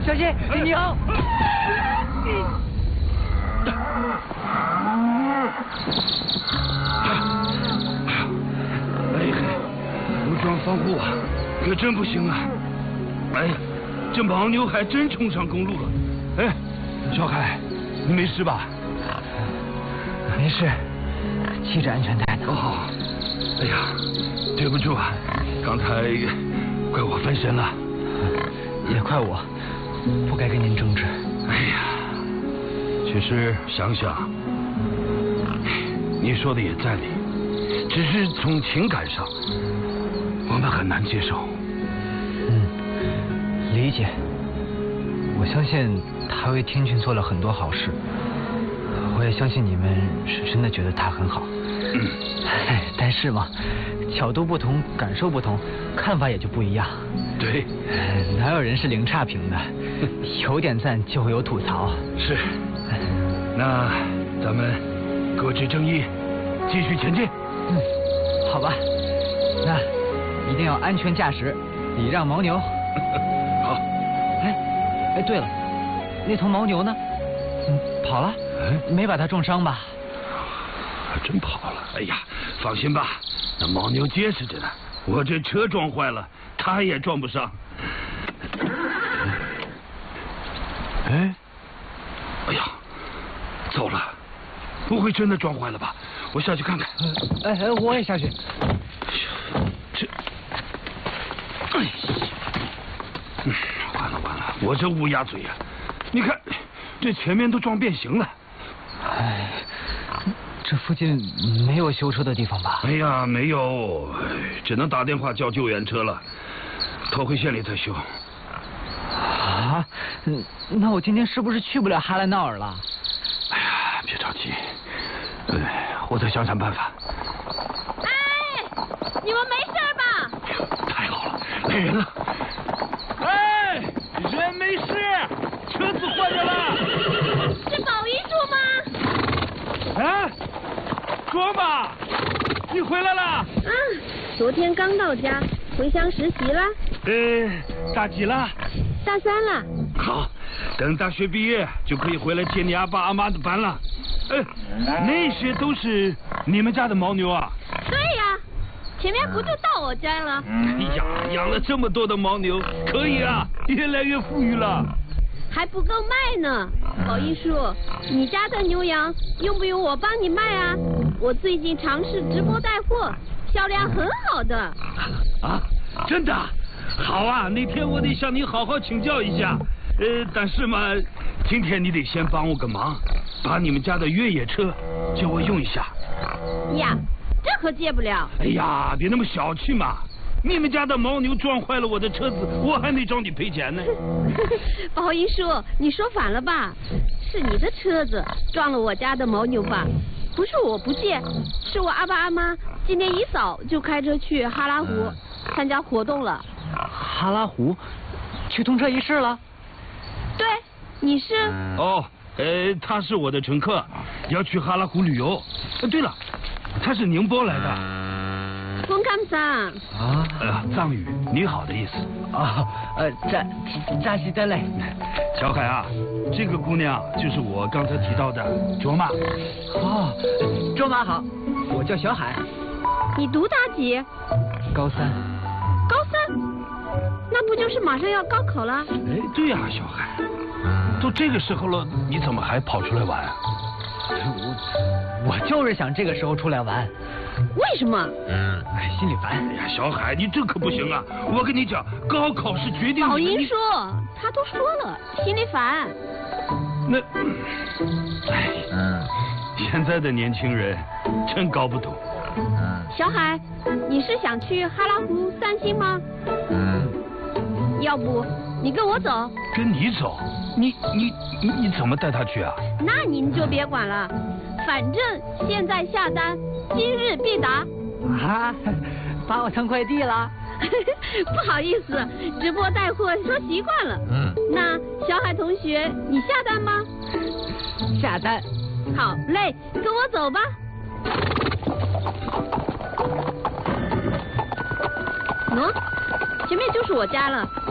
小心，你好。 哎嘿，武装防护啊，可真不行啊！哎呀，这牦牛还真冲上公路了。哎，小海，你没事吧？ 没事，系着安全带呢。 哦，哎呀，对不住啊，刚才怪我分神了， 也怪我，不该跟您争执。 哎呀，其实想想，你说的也在理，只是从情感上，我们很难接受。 理解。我相信他为天俊做了很多好事，我也相信你们是真的觉得他很好。但是嘛，角度不同，感受不同，看法也就不一样。 对， 哪有人是零差评的？有点赞就会有吐槽。 是。那咱们各执正义，继续前进。 好吧，那一定要安全驾驶，礼让牦牛。 好。 哎，对了，那头牦牛呢？跑了？没把它重伤吧？ 还真跑了。哎呀，放心吧，那牦牛结实着呢。我这车撞坏了，它也撞不上。哎呀，走了，不会真的撞坏了吧？我下去看看。 我也下去。 这，完了，我这乌鸦嘴呀！你看，这前面都撞变形了。 哎，这附近没有修车的地方吧？ 哎呀，没有，只能打电话叫救援车了，拖回县里再修。 啊，那我今天是不是去不了哈兰道尔了？ 哎呀，别着急，我再想想办法。 哎，你们没事吧？ 哎呦，太好了，来人了！哎，人没事，车子坏着了。 是保一叔吗？ 啊，卓玛，你回来了？ 昨天刚到家，回乡实习了。 大几了？ 大三了。 好，等大学毕业就可以回来接你阿爸阿妈的班了。那些都是你们家的牦牛啊？ 对呀，前面不就到我家了？ 哎呀，养了这么多的牦牛，可以啊，越来越富裕了。 还不够卖呢，保一叔，你家的牛羊用不用我帮你卖啊？我最近尝试直播带货，销量很好的。 啊，真的？好啊，那天我得向你好好请教一下。但是嘛，今天你得先帮我个忙，把你们家的越野车借我用一下。 呀，这可借不了。 哎呀，别那么小气嘛！你们家的牦牛撞坏了我的车子，我还没找你赔钱呢。 保一叔，你说反了吧？是你的车子撞了我家的牦牛吧？不是我不借，是我阿爸阿妈今天一早就开车去哈拉湖参加活动了。 哈拉湖？去通车仪式了？ 对，你是？ 哦，他是我的乘客，要去哈拉湖旅游。对了，他是宁波来的。 公看桑。 藏语你好的意思。 扎西德勒。 小海啊，这个姑娘就是我刚才提到的卓玛。 哦，卓玛好，我叫小海。 你读大几？ 高三。 高三？那不就是马上要高考了？ 对呀，小海，都这个时候了，你怎么还跑出来玩啊？ 我就是想这个时候出来玩。 为什么？ 心里烦。 哎呀，小海，你这可不行啊！我跟你讲，高考是决定。 老鹰说，他都说了，心里烦。 那，现在的年轻人真搞不懂。 小海，你是想去哈拉湖散心吗？要不你跟我走？ 跟你走？你怎么带他去啊？ 那您就别管了，反正现在下单，今日必达。 啊，把我当快递了？ 不好意思，直播带货说习惯了。那小海同学，你下单吗？ 下单。 好嘞，跟我走吧。喏，前面就是我家了。